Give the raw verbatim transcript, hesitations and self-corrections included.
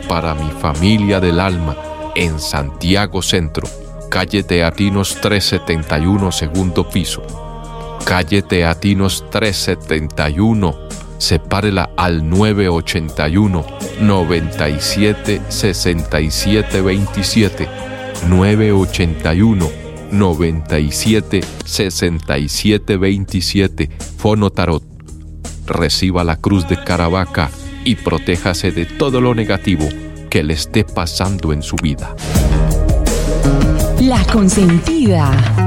para mi familia del alma en Santiago Centro, calle Teatinos trescientos setenta y uno, segundo piso. Calle Teatinos trescientos setenta y uno, sepárela al nueve ocho uno, noventa y siete, sesenta y siete veintisiete. nueve ocho uno, noventa y siete, sesenta y siete veintisiete. Fono Tarot. Reciba la cruz de Caravaca y protéjase de todo lo negativo que le esté pasando en su vida. La Consentida.